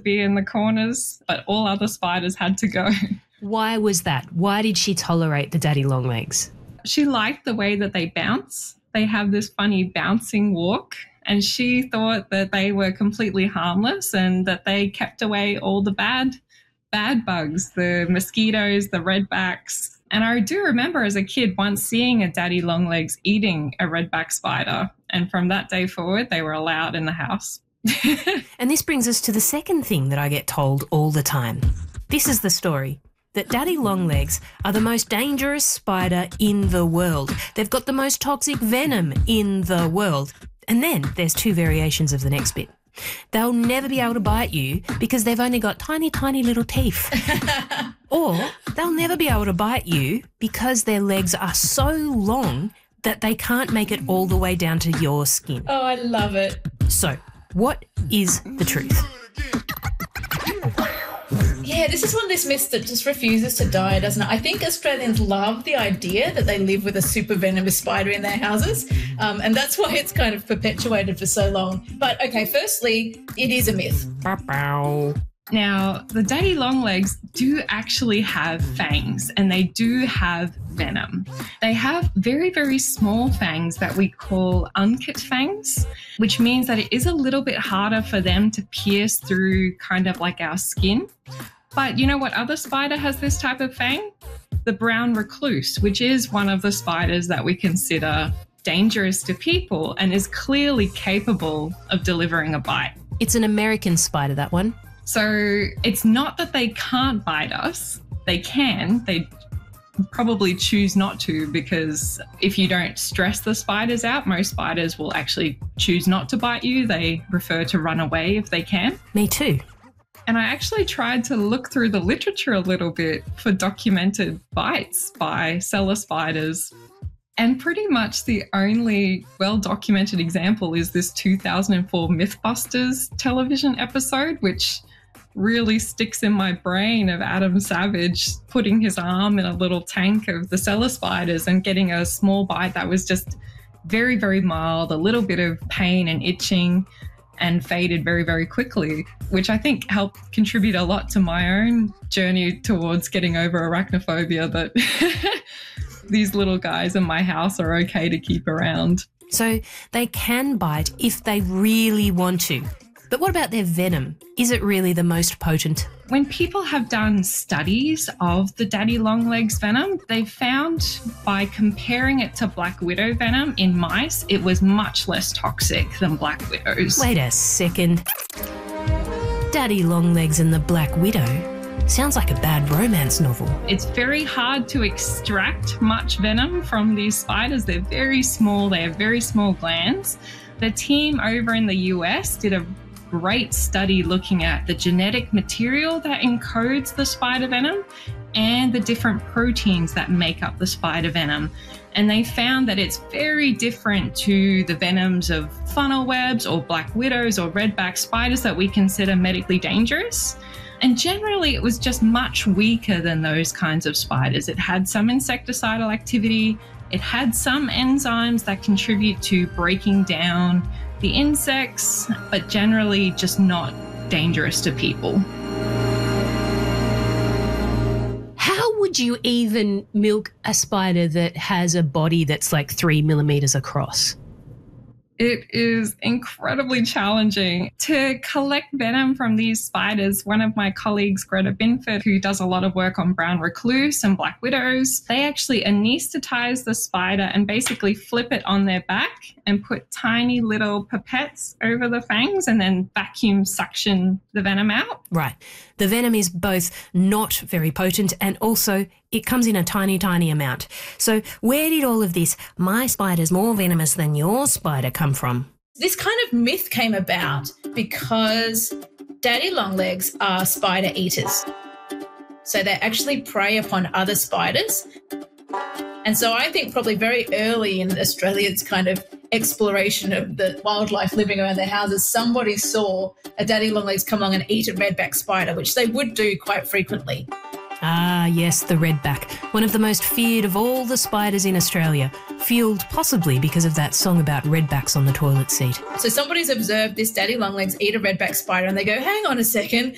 be in the corners, but all other spiders had to go. Why was that? Why did she tolerate the daddy longlegs? She liked the way that they bounce. They have this funny bouncing walk, and she thought that they were completely harmless and that they kept away all the bad bugs, the mosquitoes, the redbacks. And I do remember as a kid once seeing a daddy longlegs eating a redback spider, and from that day forward, they were allowed in the house. And this brings us to the second thing that I get told all the time. This is the story. That daddy longlegs are the most dangerous spider in the world. They've got the most toxic venom in the world. And then there's two variations of the next bit. They'll never be able to bite you because they've only got tiny, tiny little teeth. Or they'll never be able to bite you because their legs are so long that they can't make it all the way down to your skin. Oh, I love it. So, what is the truth? Yeah, this is one of these myths that just refuses to die, doesn't it? I think Australians love the idea that they live with a super venomous spider in their houses, and that's why it's kind of perpetuated for so long. But, okay, firstly, it is a myth. Now, the daddy longlegs do actually have fangs, and they do have venom. They have very, very small fangs that we call uncut fangs, which means that it is a little bit harder for them to pierce through kind of like our skin. But you know what other spider has this type of fang? The brown recluse, which is one of the spiders that we consider dangerous to people and is clearly capable of delivering a bite. It's an American spider, that one. So it's not that they can't bite us. They can. They probably choose not to, because if you don't stress the spiders out, most spiders will actually choose not to bite you. They prefer to run away if they can. Me too. And I actually tried to look through the literature a little bit for documented bites by cellar spiders. And pretty much the only well-documented example is this 2004 Mythbusters television episode, which really sticks in my brain, of Adam Savage putting his arm in a little tank of the cellar spiders and getting a small bite that was just very, very mild, a little bit of pain and itching, and faded very, very quickly, which I think helped contribute a lot to my own journey towards getting over arachnophobia, that these little guys in my house are okay to keep around. So they can bite if they really want to. But what about their venom? Is it really the most potent? When people have done studies of the daddy longlegs venom, they've found by comparing it to black widow venom in mice, it was much less toxic than black widows. Wait a second. Daddy longlegs and the black widow? Sounds like a bad romance novel. It's very hard to extract much venom from these spiders. They're very small. They have very small glands. The team over in the US did a great study looking at the genetic material that encodes the spider venom and the different proteins that make up the spider venom. And they found that it's very different to the venoms of funnel webs or black widows or redback spiders that we consider medically dangerous. And generally, it was just much weaker than those kinds of spiders. It had some insecticidal activity. It had some enzymes that contribute to breaking down the insects, but generally just not dangerous to people. How would you even milk a spider that has a body that's like 3 millimeters across? It is incredibly challenging to collect venom from these spiders. One of my colleagues, Greta Binford, who does a lot of work on brown recluse and black widows, they actually anesthetize the spider and basically flip it on their back and put tiny little pipettes over the fangs and then vacuum suction the venom out. Right. The venom is both not very potent and also it comes in a tiny, tiny amount. So where did all of this, my spider's more venomous than your spider, come from? This kind of myth came about because daddy longlegs are spider eaters. So they actually prey upon other spiders. And so I think probably very early in Australia's kind of exploration of the wildlife living around their houses, somebody saw a daddy longlegs come along and eat a redback spider, which they would do quite frequently. Ah, yes, the redback, one of the most feared of all the spiders in Australia, fueled possibly because of that song about redbacks on the toilet seat. So somebody's observed this daddy longlegs eat a redback spider and they go, hang on a second,